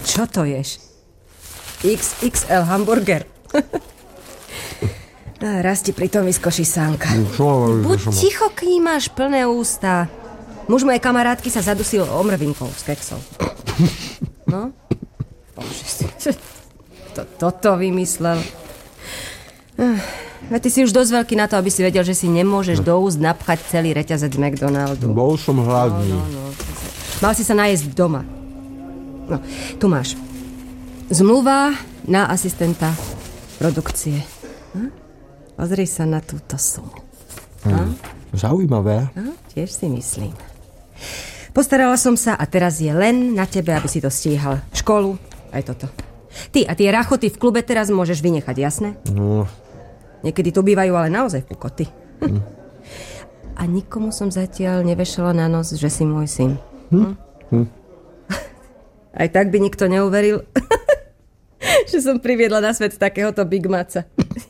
Čo to ješ? XXL hamburger. Raz ti pritom vyskočí sánka. Buď ticho, kým máš plné ústa. Muž mojej kamarátky sa zadusil omrvinkou z keksov. No? Bože, toto vymyslel. Veď ty si už dosť veľký na to, aby si vedel, že si nemôžeš do úst napchať celý reťazec McDonaldu. Bol som hladný. No. Mal si sa najesť doma. No, tu máš. Zmluva na asistenta produkcie. Pozri sa na túto sumu. Zaujímavé. Tiež si myslím. Postarala som sa a teraz je len na tebe, aby si to stíhal. Školu, aj toto. Ty a tie rachoty v klube teraz môžeš vynechať, jasné? No. Niekedy tu bývajú ale naozaj pukoty. A nikomu som zatiaľ nevešala na nos, že si môj syn. Aj tak by nikto neuveril, že som priviedla na svet takéhoto Big Maca.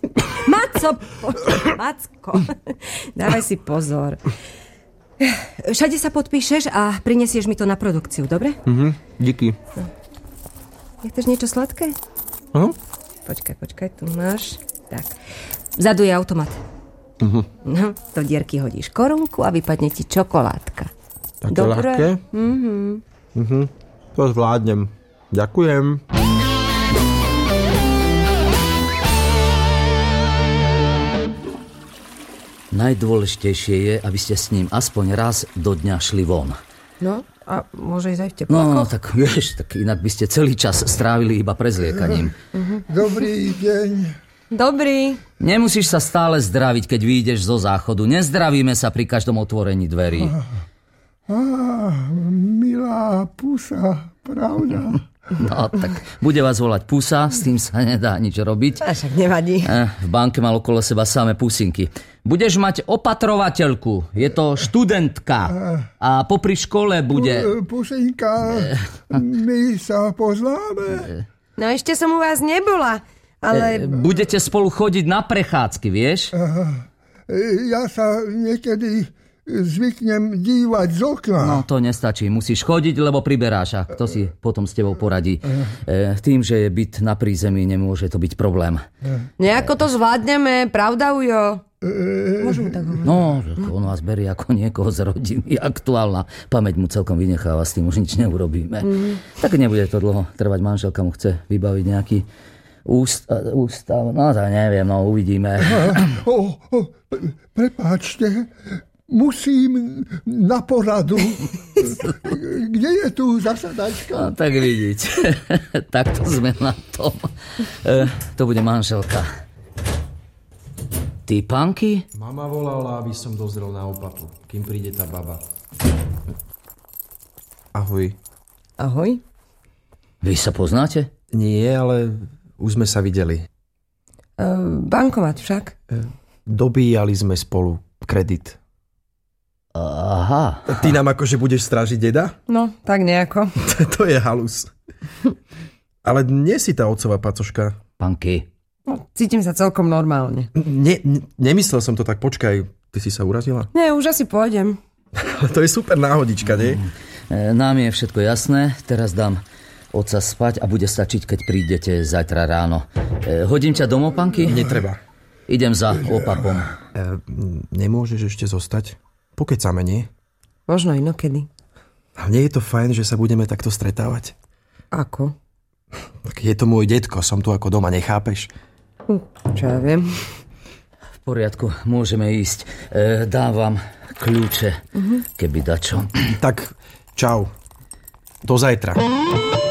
Macko, dávaj si pozor. Všade sa podpíšeš a prinesieš mi to na produkciu, dobre? Díky. Nechceš niečo sladké? Počkaj, tu máš. Tak, vzadu je automat. No, do dierky hodíš korunku a vypadne ti čokoládka. Také ľahké? To zvládnem. Ďakujem. Najdôležitejšie je, aby ste s ním aspoň raz do dňa šli von. No, a môže ísť aj v teplákoch? No, tak vieš, tak inak by ste celý čas strávili iba prezliekaním. Dobrý deň. Dobrý. Nemusíš sa stále zdraviť, keď vyjdeš zo záchodu. Nezdravíme sa pri každom otvorení dverí. Milá pusa, pravda? No, tak bude vás volať pusa, s tým sa nedá nič robiť. A však nevadí. V banke mal okolo seba samé pusinky. Budeš mať opatrovateľku, je to študentka a popri škole bude... Pusinka, my sa poznáme. No ešte som u vás nebola, ale... Budete spolu chodiť na prechádzky, vieš? Ja sa niekedy zvyknem dívať z okna. No to nestačí, musíš chodiť, lebo priberáš a kto si potom s tebou poradí. Tým, že je byt na prízemí, nemôže to byť problém. Nejako to zvládneme, pravda, Ujo? Môžem tak hovoriť. No, on vás berie ako niekoho z rodiny. Aktuálna pamäť mu celkom vynecháva, s tým už nič neurobíme. Tak nebude to dlho trvať, manželka mu chce vybaviť nejaký ústav. No to neviem, no uvidíme. Prepáčte, musím na poradu. Kde je tu zasadačka? No, tak vidíte. Takto sme na tom. To bude manželka. Ty, Panky? Mama volala, aby som dozrel na Opatu, kým príde tá baba. Ahoj. Ahoj. Vy sa poznáte? Nie, ale už sme sa videli. Bankomat však. Dobíjali sme spolu kredit. Aha. Ty nám akože budeš strážiť deda? No, tak nejako. To je halus. Ale nie si tá otcová pacoška. Panky. No, cítim sa celkom normálne. Nemyslel som to tak, počkaj. Ty si sa urazila? Nie, už asi pôjdem. To je super náhodička, nie? Nám je všetko jasné. Teraz dám otca spať a bude stačiť, keď prídete zajtra ráno. Hodím ťa domov, Panky? Netreba. Idem za opapom. Nemôžeš ešte zostať? Pokecáme, nie? Možno inokedy. A nie je to fajn, že sa budeme takto stretávať? Ako? Tak je to môj detko, som tu ako doma, nechápeš? Čo ja viem. V poriadku, môžeme ísť. Dám vám kľúče, keby dačo. Tak, čau. Do zajtra.